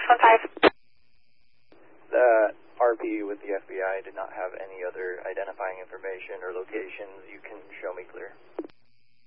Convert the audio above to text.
615. The RP with the FBI did not have any other identifying information or locations. You can show me clear.